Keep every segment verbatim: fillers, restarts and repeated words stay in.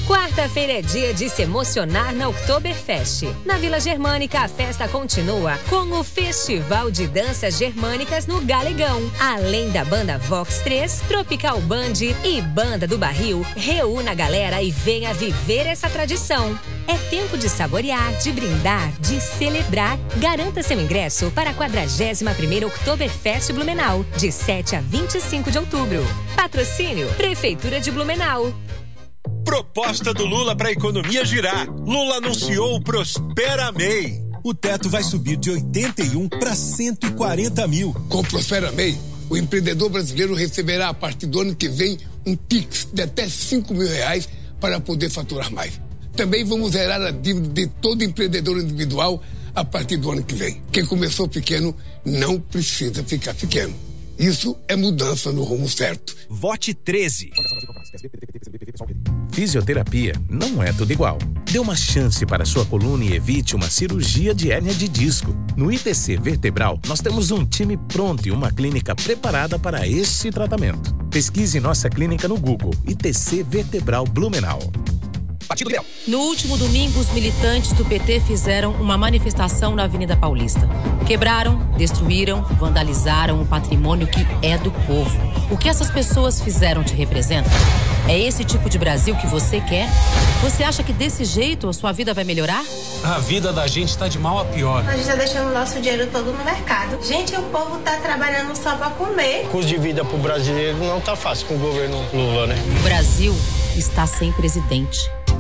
Quarta-feira é dia de se emocionar na Oktoberfest. Na Vila Germânica, a festa continua com o Festival de Danças Germânicas no Galegão. Além da banda Vox três, Tropical Band e Banda do Barril, reúna a galera e venha viver essa tradição. É tempo de saborear, de brindar, de celebrar. Garanta seu ingresso para a quadragésima primeira Oktoberfest Blumenau, de sete a vinte e cinco de outubro. Patrocínio Prefeitura de Blumenau. Proposta do Lula para a economia girar. Lula anunciou o Prospera M E I. O teto vai subir de oitenta e um para cento e quarenta mil. Com o Prospera M E I, o empreendedor brasileiro receberá a partir do ano que vem um Pix de até cinco mil reais para poder faturar mais. Também vamos zerar a dívida de todo empreendedor individual a partir do ano que vem. Quem começou pequeno não precisa ficar pequeno. Isso é mudança no rumo certo. Vote treze. Fisioterapia não é tudo igual. Dê uma chance para sua coluna e evite uma cirurgia de hérnia de disco. No I T C Vertebral, nós temos um time pronto e uma clínica preparada para este tratamento. Pesquise nossa clínica no Google, I T C Vertebral Blumenau. No último domingo, os militantes do P T fizeram uma manifestação na Avenida Paulista. Quebraram, destruíram, vandalizaram o patrimônio que é do povo. O que essas pessoas fizeram te representa? É esse tipo de Brasil que você quer? Você acha que desse jeito a sua vida vai melhorar? A vida da gente tá de mal a pior. A gente tá deixando o nosso dinheiro todo no mercado. Gente, o povo tá trabalhando só pra comer. O custo de vida pro brasileiro não tá fácil com o governo Lula, né? O Brasil está sem presidente.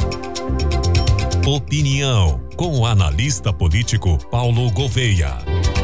Opinião, com o analista político Paulo Gouveia.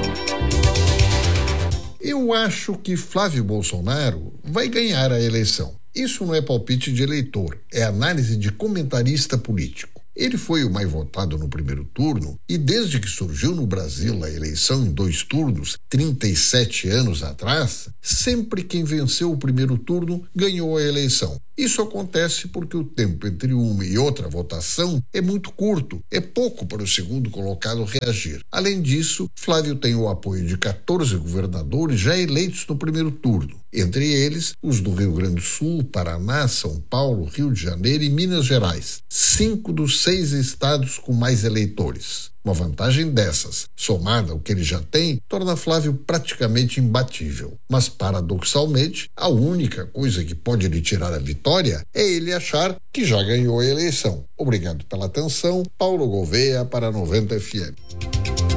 Eu acho que Flávio Bolsonaro vai ganhar a eleição. Isso não é palpite de eleitor, é análise de comentarista político. Ele foi o mais votado no primeiro turno e desde que surgiu no Brasil a eleição em dois turnos, trinta e sete anos atrás, sempre quem venceu o primeiro turno ganhou a eleição. Isso acontece porque o tempo entre uma e outra votação é muito curto, é pouco para o segundo colocado reagir. Além disso, Flávio tem o apoio de quatorze governadores já eleitos no primeiro turno, entre eles os do Rio Grande do Sul, Paraná, São Paulo, Rio de Janeiro e Minas Gerais, cinco dos seis estados com mais eleitores. Uma vantagem dessas, somada ao que ele já tem, torna Flávio praticamente imbatível. Mas, paradoxalmente, a única coisa que pode lhe tirar a vitória é ele achar que já ganhou a eleição. Obrigado pela atenção. Paulo Gouveia para noventa F M.